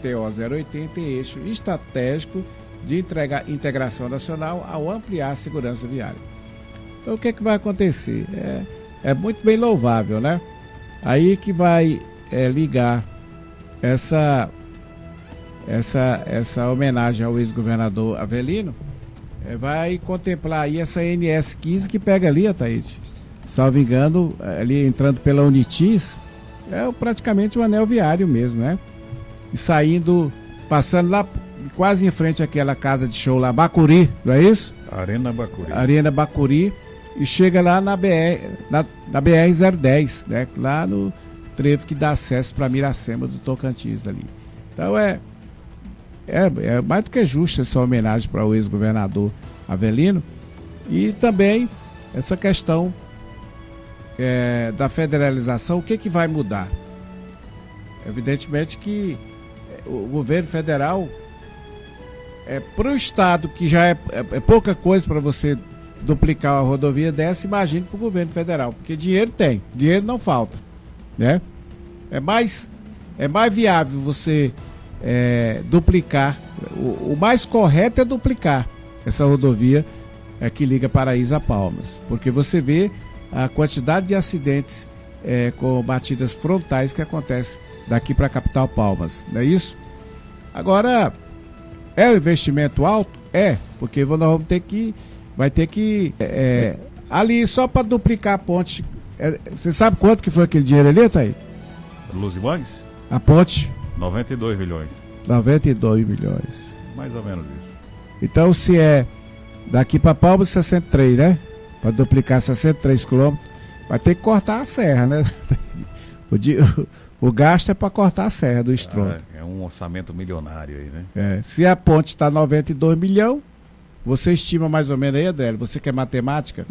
TO-080 em eixo estratégico de integração nacional ao ampliar a segurança viária. Então o que é que vai acontecer? É muito bem louvável, né? Aí que vai ligar essa homenagem ao ex-governador Avelino, vai contemplar aí essa NS 15 que pega ali, Ataíde, salvo engano, ali entrando pela Unitis, praticamente um anel viário mesmo, né? E saindo, passando lá quase em frente àquela casa de show lá, Bacuri, não é isso? Arena Bacuri, e chega lá na BR-010, né? Lá no trevo que dá acesso para Miracema do Tocantins ali. Então é mais do que justa essa homenagem para o ex-governador Avelino, e também essa questão da federalização. O que vai mudar? Evidentemente que o governo federal, para o estado, que já é pouca coisa para você duplicar uma rodovia dessa, imagine para o governo federal, porque dinheiro tem, dinheiro não falta, né? É mais viável você duplicar, o mais correto é duplicar essa rodovia que liga Paraíso a Palmas, porque você vê a quantidade de acidentes com batidas frontais que acontece daqui para a capital Palmas, não é isso? Agora, é um investimento alto? Porque nós vamos ter que ali só para duplicar a ponte, você sabe quanto que foi aquele dinheiro ali, Thaí? Luz e Mangues? A ponte? 92 milhões. 92 milhões. Mais ou menos isso. Então, se é daqui para Palmas, 63, né? Para duplicar 63 quilômetros, vai ter que cortar a serra, né? O gasto é para cortar a serra do estrondo. É um orçamento milionário aí, né? Se a ponte está 92 milhões, você estima mais ou menos aí, Adélio? Você que é matemática?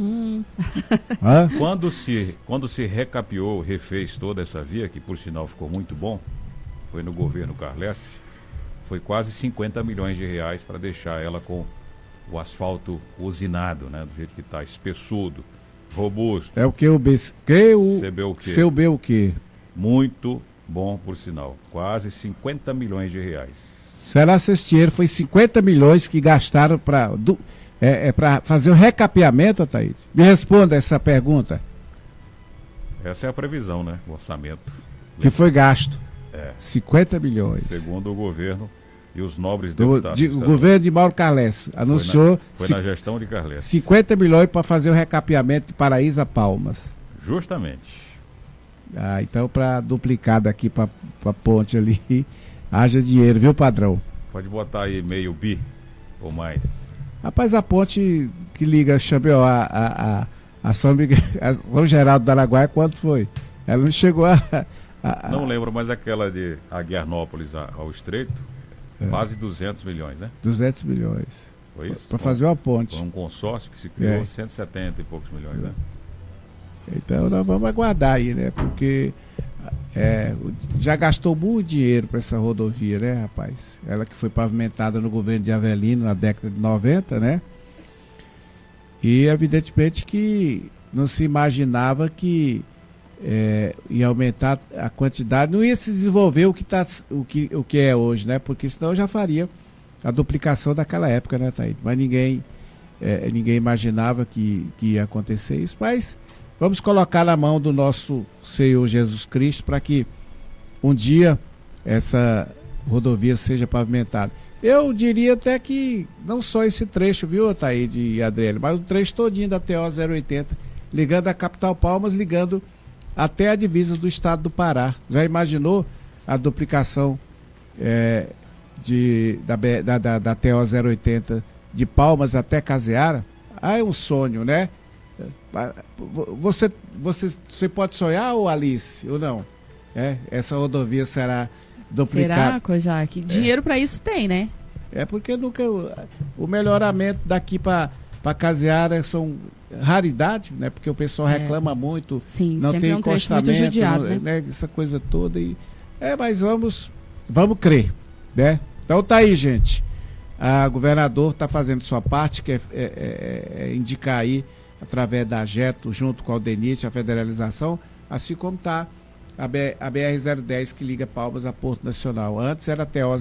Quando se recapeou, refez toda essa via, que por sinal ficou muito bom, foi no governo Carles, foi quase 50 milhões de reais para deixar ela com o asfalto usinado, né? Do jeito que está, espessudo, robusto. É o que CB o quê? Muito bom, por sinal. Quase 50 milhões de reais. Será que esse dinheiro foi 50 milhões que gastaram para fazer o recapeamento, Ataíde? Me responda essa pergunta. Essa é a previsão, né? O orçamento. Que foi gasto. 50 milhões. Segundo o governo e os nobres deputados. O governo de Mauro Carles anunciou. Foi na gestão de Carles. 50 milhões para fazer o recapeamento de Paraíso a Palmas. Justamente. Então para duplicar daqui para a ponte ali, haja dinheiro, viu, padrão? Pode botar aí meio bi ou mais. Rapaz, a ponte que liga Chambeó a São Geraldo do Araguaia, quanto foi? Ela não chegou Não lembro, mas aquela de Aguiarnópolis ao Estreito, quase 200 milhões, né? 200 milhões. Foi isso? Para fazer uma ponte. Foi um consórcio que se criou 170 e poucos milhões, né? Então nós vamos aguardar aí, né? Porque já gastou muito dinheiro para essa rodovia, né, rapaz? Ela que foi pavimentada no governo de Avelino na década de 90, né? E evidentemente que não se imaginava que ia aumentar a quantidade, não ia se desenvolver o que é hoje, né? Porque senão já faria a duplicação daquela época, né, Thaís? Mas ninguém imaginava que ia acontecer isso, mas vamos colocar na mão do nosso Senhor Jesus Cristo para que um dia essa rodovia seja pavimentada. Eu diria até que não só esse trecho, viu, Thaís e Adriele, mas o trecho todinho da TO-080, ligando a capital Palmas, ligando até a divisa do estado do Pará. Já imaginou a duplicação da TO-080 de Palmas até Caseara? É um sonho, né? Você pode sonhar, ou Alice, ou não? Essa rodovia será duplicada. Será, Kojak? Dinheiro para isso tem, né? Porque nunca o melhoramento daqui para Caseara são raridade, né? Porque o pessoal reclama muito. Sim, não tem encostamento, muito judiado, né? Essa coisa toda. Mas vamos crer, né? Então tá aí, gente. A governador está fazendo sua parte, que é indicar aí, através da AGETO, junto com a DENIT, a federalização, assim como está a BR-010, que liga Palmas a Porto Nacional. Antes era a TO